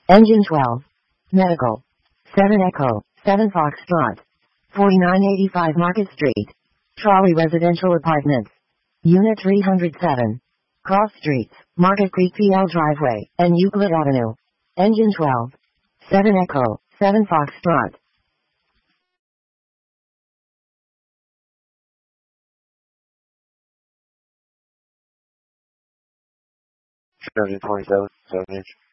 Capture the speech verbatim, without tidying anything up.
Engine twelve. Medical. seven Echo, seven Foxtrot. forty-nine eighty-five Market Street. Trolley Residential Apartments. Unit three hundred seven. Cross Streets, Market Creek P L Driveway, and Euclid Avenue. Engine twelve. seven Echo, seven Foxtrot. seven twenty-seven, seven inch.